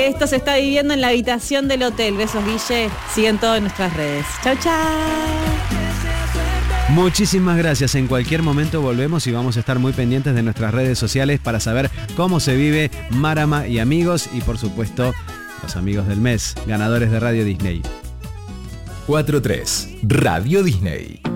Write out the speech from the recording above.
Esto se está viviendo en la habitación del hotel. Besos, Guille. Siguen todo en nuestras redes. Chau, chau. Muchísimas gracias. En cualquier momento volvemos y vamos a estar muy pendientes de nuestras redes sociales para saber cómo se vive Marama y amigos y por supuesto los amigos del mes, ganadores de Radio Disney. 4-3, Radio Disney.